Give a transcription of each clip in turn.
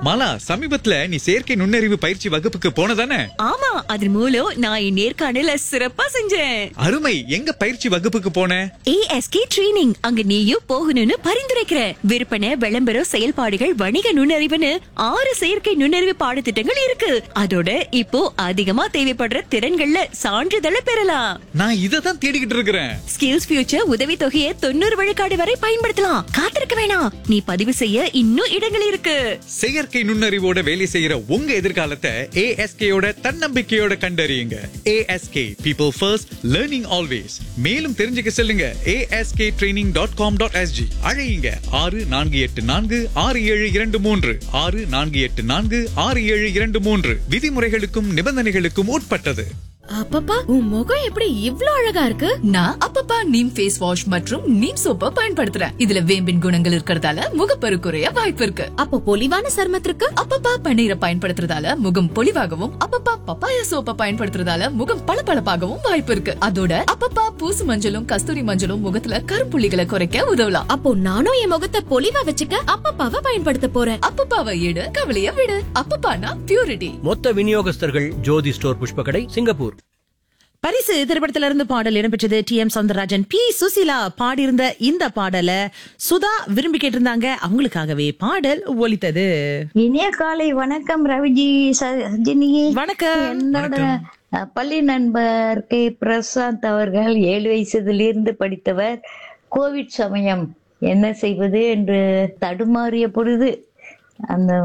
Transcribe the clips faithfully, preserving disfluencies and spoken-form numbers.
மாலா, சமீபத்துல நீ செயற்கை நுண்ணறிவு பயிற்சி வகுப்புக்கு போனதானே? ஆமா, அது மூலம் நான் என் நேர்காணல சிறப்பா செஞ்சேன். அருமை. எங்க பயிற்சி வகுப்புக்கு போன? A S K training. அங்க நீயும் போகணும்னு பரிந்துரைக்கிறேன். விற்பனை, விளம்பரம், செயல்பாடுகள், வணிக நுண்ணறிவுன்னு ஆறு செயற்கை நுண்ணறிவு பாடத்திட்டங்கள் இருக்கு. அதோட இப்போ அதிகமா தேவைப்படுற திறன்கள்ல சான்றிதழை பெறலாம். நான் இததான் தேடிக்கிட்டு இருக்கிறேன். ஸ்கில்ஸ் ஃபியூச்சர் உதவி தொகையை தொண்ணூறு விழுக்காடு வரை பயன்படுத்தலாம். காத்திருக்க வேணாம், நீ பதிவு செய்ய இன்னும் இடங்கள் இருக்கு. செயற்கை நுண்ணறிவோட வேலை செய்யற உங்க எதிர்காலத்தை ஏ எஸ் கே யோட தன்னம்பிக்கையோட கண்டறியுங்க. A S K, people first, learning always. மேலும் தெரிஞ்சுக்க செல்லுங்க A S K training dot com dot S G. அழையுங்க ஆறு நான்கு எட்டு நான்கு ஆறு ஏழு இரண்டு மூன்று ஆறு நான்கு எட்டு நான்கு ஆறு ஏழு இரண்டு மூன்று. விதிமுறைகளுக்கும் நிபந்தனைகளுக்கும் உட்பட்டது. அப்பப்பா, உன் முகம் எப்படி இவ்ளோ அழகா இருக்கு? நான் அப்பப்பா நீம் ஃபேஸ் வாஷ் மற்றும் நீம் சோப்பை பயன்படுத்துறேன். இதுல வேம்பின் குணங்கள் இருக்கறதால முகப்பரு குறைய வாய்ப்பு இருக்கு. அப்ப பொலிவான சருமத்திற்கு அப்பப்பா பன்னீரை பயன்படுத்துறதால முகம் பொலிவாகவும், அப்பப்பா பப்பாயா சோப்பை பயன்படுத்துறதால முகம் பளபளப்பாகவும் வாய்ப்பு இருக்கு. அதோட அப்பப்பா பூசு மஞ்சளும் கஸ்தூரி மஞ்சளும் முகத்துல கருப்புள்ளிகளை குறைக்க உதவலாம். அப்போ நானும் என் முகத்தை பொலிவா வச்சுக்க அப்பப்பாவை பயன்படுத்த போறேன். அப்பப்பாவை எடு, கவலைய விடு. அப்பப்பானா பியூரிட்டி. மொத்த விநியோகஸ்தர்கள் ஜோதி ஸ்டோர், புஷ்பகடை, சிங்கப்பூர். பரிசு திரைப்படத்திலிருந்து பாடல் இடம்பெற்றது. D M Soundararajan, B Susheela பாடியிருந்த இந்த பாடலை சுதா விரும்பி கேட்டிருந்தாங்க. அவங்களுக்காகவே பாடல் ஒலித்தது. இனிய காலை வணக்கம் ரவிஜி, சஜினி. வணக்கம். என்னோட பள்ளி நண்பர் கே பிரசாந்த் அவர்கள் ஏழு வயசுலிருந்து படித்தவர். கோவிட் சமயம் என்ன செய்வது என்று தடுமாறிய பொழுது அந்த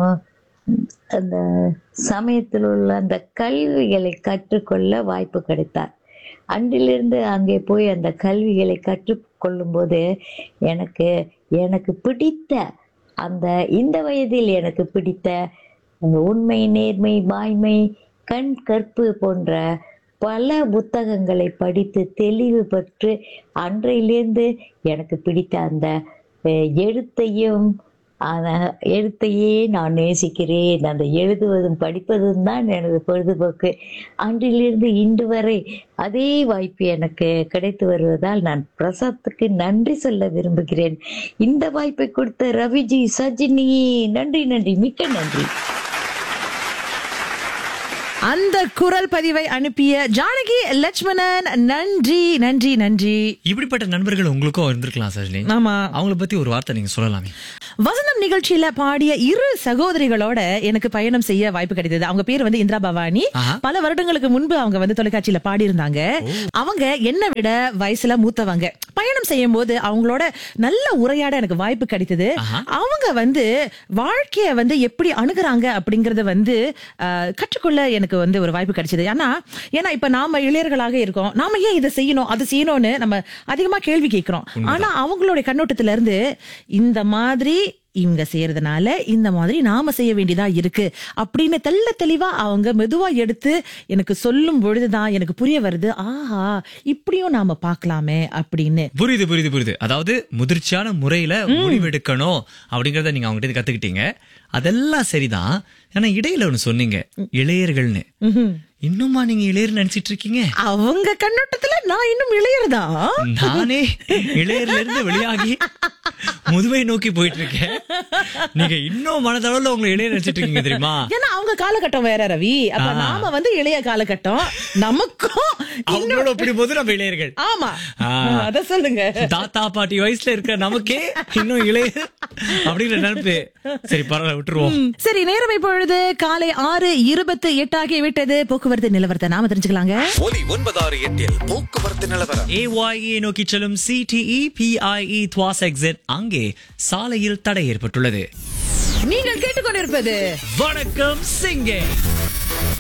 அந்த சமயத்தில் உள்ள அந்த கல்விகளை கற்றுக்கொள்ள வாய்ப்பு கிடைத்தார். அன்றிலிருந்து அங்கே போய் அந்த கல்விகளை கற்றுக்கொள்ளும் போது எனக்கு எனக்கு பிடித்த அந்த இந்த வயதில் எனக்கு பிடித்த உண்மை, நேர்மை, வாய்மை, கண் கற்பு போன்ற பல புத்தகங்களை படித்து தெளிவு பெற்று அன்றையிலிருந்து எனக்கு பிடித்த அந்த எழுத்தையும் எழுத்தையே நான் நேசிக்கிறேன். அந்த எழுதுவதும் படிப்பதும் தான் எனது பொழுதுபோக்கு. அன்றிலிருந்து இன்று வரை அதே வாய்ப்பு எனக்கு கிடைத்து வருவதால் நான் பிரசாத்துக்கு நன்றி சொல்ல விரும்புகிறேன். இந்த வாய்ப்பை கொடுத்த ரவிஜி, சஜினி, நன்றி நன்றி, மிக்க நன்றி. அந்த குரல் பதிவை அனுப்பிய ஜானகி லட்சுமணன், நன்றி நன்றி நன்றி. இப்படிப்பட்ட நண்பர்கள் உங்களுக்கும் இருந்திருக்கலாம் சஜினி. ஆமா, அவங்கள பத்தி ஒரு வார்த்தை நீங்க சொல்லலாமே. வசந்தம் நிகழ்ச்சியில பாடிய இரு சகோதரிகளோட எனக்கு பயணம் செய்ய வாய்ப்பு கிடைத்தது. அவங்க பேர் வந்து இந்திரா பவானி. பல வருடங்களுக்கு முன்பு அவங்க வந்து தொலைக்காட்சியில பாடி இருந்தாங்க. அவங்க என்னை விட வயசுல மூத்தவங்க. பயணம் செய்யும் போது அவங்களோட நல்ல உரையாட எனக்கு வாய்ப்பு கிடைத்தது. அவங்க வந்து வாழ்க்கைய வந்து எப்படி அணுகுறாங்க அப்படிங்கறத வந்து கற்றுக்கொள்ள எனக்கு வந்து ஒரு வாய்ப்பு கிடைச்சது. ஆனா ஏன்னா இப்ப நாம இளையர்களாக இருக்கோம், நாம ஏன் இதை செய்யணும் அது செய்யணும்னு நம்ம அதிகமா கேள்வி கேட்கிறோம். ஆனா அவங்களுடைய கண்ணோட்டத்துல இருந்து இந்த மாதிரி இவங்க செய்யறதுனால இந்த மாதிரி நாம செய்ய வேண்டியதா இருக்கு அப்படின்னு தெள்ள தெளிவா அவங்க மெதுவா எடுத்து எனக்கு சொல்லும் பொழுதுதான் எனக்கு புரிய வருது. ஆஹா, இப்படியும் நாம பாக்கலாமே அப்படின்னு. புரியுது புரியுது புரியுது. அதாவது முதிர்ச்சியான முறையில முடிவெடுக்கணும் அப்படிங்கறத நீங்க அவங்க கிட்ட கத்துக்கிட்டீங்க. அதெல்லாம் சரிதான். ஆனா இடையில ஒண்ணு சொன்னீங்க, இளையர்கள்னு. இன்னுமா நீங்க இளையர் நினைச்சிட்டு இருக்கீங்க? அவங்க கண்ணோட்டத்துல நான் இன்னும் இளையர்தான். நானே இளையர்ல இருந்து வெளியாகி முதுமை நோக்கி போயிட்டு இருக்கேன். நீங்க இன்னும் மனதளவுல உங்களை இளையர் நினைச்சிட்டு இருக்கீங்க தெரியுமா? ஏன்னா அவங்க காலகட்டம் வேற ரவி. அப்ப நாம வந்து இளைய காலகட்டம், நமக்கும் அவங்களோட ஒப்பிடும்போது நம்ம இளையர்கள். ஆமா, அத சொல்லுங்க. தாத்தா பாட்டி வயசுல இருக்க நமக்கே இன்னும் இளையர் அப்படிங்கிற நினைப்பு. சரி, பரவாயில்ல, விட்டுருவோம். சரி, நேரம் இப்பொழுது காலை ஆறு இருபத்தி எட்டாகி விட்டது. போக்குவரத்து நிலவரத்தை நாம தெரிஞ்சுக்கலாங்க. ஒலி ஒன்பதாறு எட்டில் போக்குவரத்து நிலவரம். ஏ ஒய் ஏ நோக்கி செல்லும் சி டி இ பி ஐ இ துவாஸ் எக்ஸிட் அங்கே சாலையில் தடை ஏற்பட்டுள்ளது. நீங்கள் கேட்டுக்கொண்டிருப்பது வணக்கம் சிங்கே.